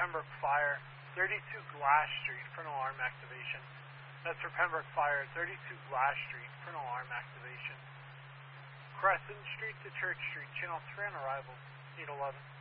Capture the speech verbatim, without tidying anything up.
Pembroke Fire, thirty-two Glass Street for an alarm activation. That's for Pembroke Fire, thirty-two Glass Street for an alarm activation. Crescent Street to Church Street, Channel three on arrival, eight eleven.